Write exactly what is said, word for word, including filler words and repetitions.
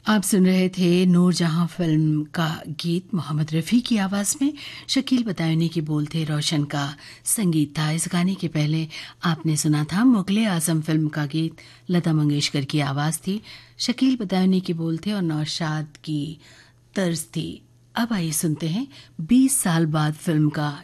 आप सुन रहे थे नूरजहां फिल्म का गीत मोहम्मद रफ़ी की आवाज़ में। शकील बदायूनी के बोल थे, रोशन का संगीत था। इस गाने के पहले आपने सुना था मुगले आज़म फिल्म का गीत, लता मंगेशकर की आवाज़ थी, शकील बदायूनी के बोल थे और नौशाद की तर्ज थी। अब आइए सुनते हैं बीस साल बाद फिल्म का